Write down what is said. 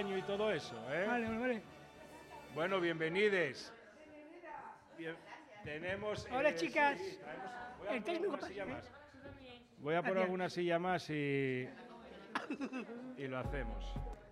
baño y todo eso, ¿eh? Vale. Bueno, bienvenides. Tenemos... Hola, chicas. Sí, voy a El por técnico alguna silla pasa, más. Voy a por Gracias. alguna silla más y lo hacemos.